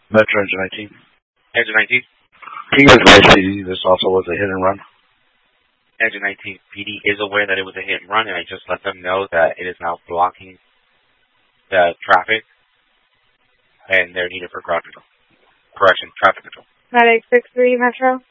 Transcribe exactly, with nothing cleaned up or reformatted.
Metro Engine nineteen. Engine nineteen? Can you guys advise P D this also was a hit and run? Engine nineteen P D is aware that it was a hit and run, and I just let them know that it is now blocking the traffic, and they're needed for crowd control. Correction, traffic control. nine eight six three Metro.